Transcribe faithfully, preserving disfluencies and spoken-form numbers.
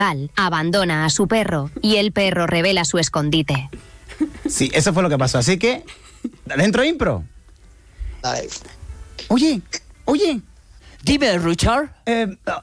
abandona a su perro y el perro revela su escondite. Sí, eso fue lo que pasó. Así que, ¿dentro impro? Dale. Oye, oye. Dime, Richard. Eh,